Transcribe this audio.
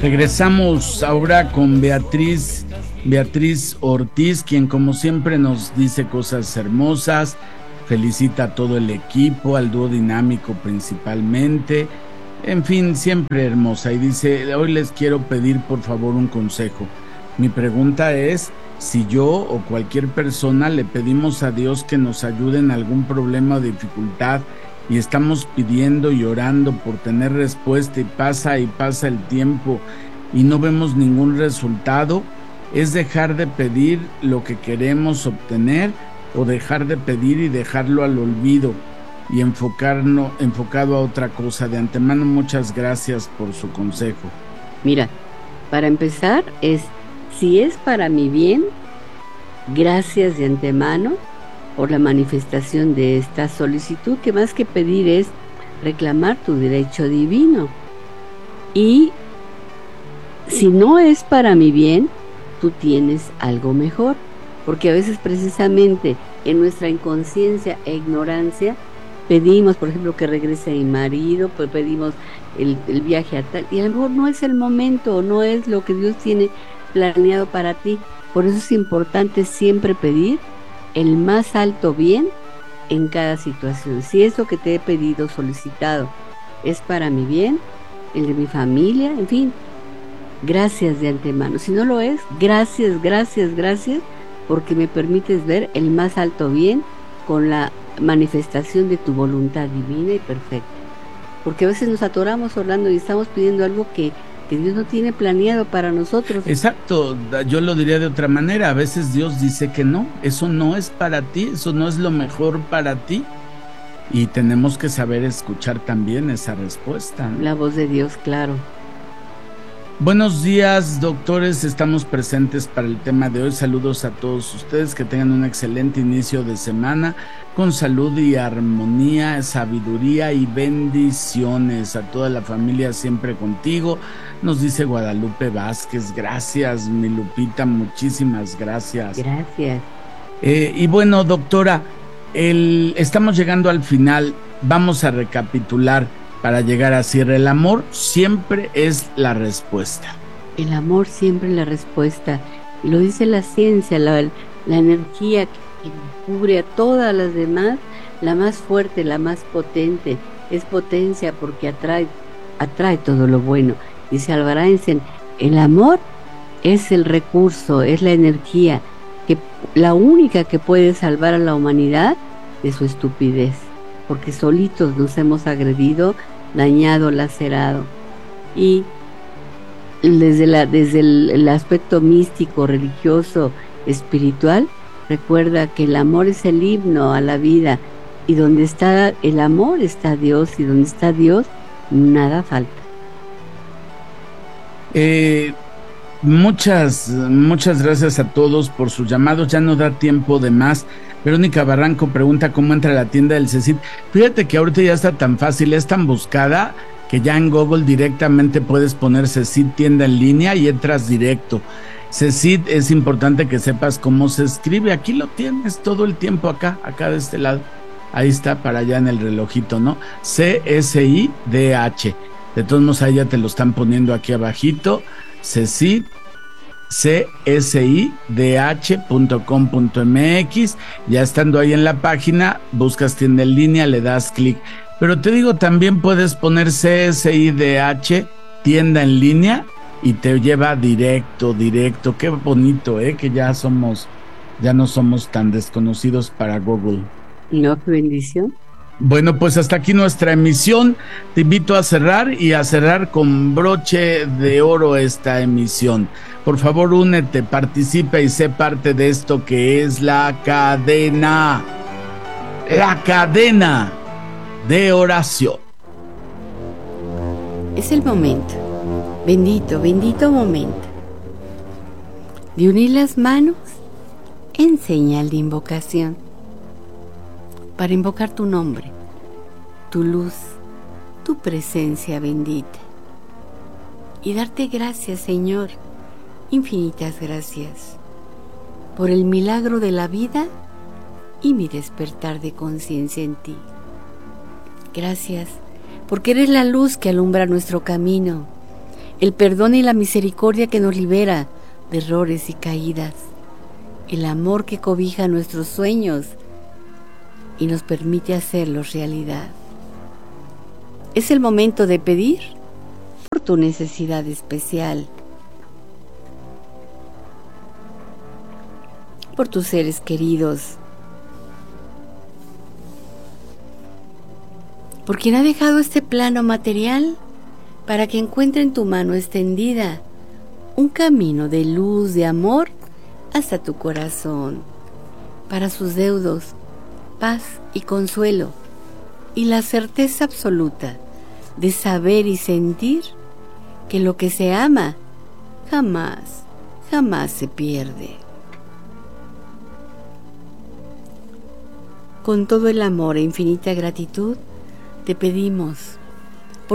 Regresamos ahora con Beatriz Ortiz, quien como siempre nos dice cosas hermosas, felicita a todo el equipo, al dúo dinámico principalmente, en fin, siempre hermosa, y dice: hoy les quiero pedir por favor un consejo. Mi pregunta es si yo o cualquier persona le pedimos a Dios que nos ayude en algún problema o dificultad y estamos pidiendo y orando por tener respuesta y pasa el tiempo y no vemos ningún resultado, ¿es dejar de pedir lo que queremos obtener o dejar de pedir y dejarlo al olvido y enfocado a otra cosa? De antemano, muchas gracias por su consejo. Mira, para empezar si es para mi bien, gracias de antemano por la manifestación de esta solicitud, que más que pedir es reclamar tu derecho divino. Y si no es para mi bien, tú tienes algo mejor, porque a veces precisamente en nuestra inconsciencia e ignorancia pedimos, por ejemplo, que regrese mi marido, pues pedimos el viaje a tal, y a lo mejor no es el momento, no es lo que Dios tiene planeado para ti. Por eso es importante siempre pedir el más alto bien en cada situación. Si eso que te he pedido, solicitado, es para mi bien, el de mi familia, en fin, gracias de antemano. Si no lo es, gracias, porque me permites ver el más alto bien con la manifestación de tu voluntad divina y perfecta. Porque a veces nos atoramos orando y estamos pidiendo algo que Dios no tiene planeado para nosotros. Exacto, yo lo diría de otra manera. A veces Dios dice que no, eso no es para ti, eso no es lo mejor para ti. Y tenemos que saber escuchar también esa respuesta, ¿no? La voz de Dios, claro. Buenos días, doctores, estamos presentes para el tema de hoy. Saludos a todos ustedes, que tengan un excelente inicio de semana con salud y armonía, sabiduría y bendiciones. A toda la familia siempre contigo, nos dice Guadalupe Vázquez. Gracias, mi Lupita, muchísimas gracias. Gracias. Y bueno, doctora, estamos llegando al final, vamos a recapitular. Para llegar a cierre, el amor siempre es la respuesta. El amor siempre es la respuesta. Y lo dice la ciencia, la energía que cubre a todas las demás, la más fuerte, la más potente. Es potencia porque atrae todo lo bueno. Dice Albert Einstein, el amor es el recurso, es la energía, la única que puede salvar a la humanidad de su estupidez. Porque solitos nos hemos agredido, dañado, lacerado. Y desde el aspecto místico, religioso, espiritual, recuerda que el amor es el himno a la vida, y donde está el amor está Dios, y donde está Dios nada falta. Muchas gracias a todos por sus llamados. Ya no da tiempo de más. Verónica Barranco pregunta cómo entra a la tienda del CECID. Fíjate que ahorita ya está tan fácil, es tan buscada, que ya en Google directamente puedes poner CECID tienda en línea y entras directo. CECID, es importante que sepas cómo se escribe. Aquí lo tienes todo el tiempo, acá de este lado. Ahí está, para allá en el relojito, ¿no? CSIDH. De todos modos, ahí ya te lo están poniendo aquí abajito. CECID, csidh.com.mx. Ya estando ahí en la página, buscas tienda en línea, le das clic. Pero te digo, también puedes poner CSIDH tienda en línea y te lleva directo. Qué bonito, que ya no somos tan desconocidos para Google. No, qué bendición. Bueno, pues hasta aquí nuestra emisión. Te invito a cerrar con broche de oro esta emisión. Por favor, únete, participa y sé parte de esto que es la cadena de oración. Es el momento, bendito momento, de unir las manos en señal de invocación, para invocar tu nombre, tu luz, tu presencia bendita, y darte gracias, Señor, infinitas gracias, por el milagro de la vida y mi despertar de conciencia en ti. Gracias, porque eres la luz que alumbra nuestro camino, el perdón y la misericordia que nos libera de errores y caídas, el amor que cobija nuestros sueños y nos permite hacerlos realidad. Es el momento de pedir por tu necesidad especial, por tus seres queridos, por quien ha dejado este plano material para que encuentre en tu mano extendida un camino de luz, de amor hasta tu corazón, para sus deudos, paz y consuelo, y la certeza absoluta de saber y sentir que lo que se ama jamás, jamás se pierde. Con todo el amor e infinita gratitud, te pedimos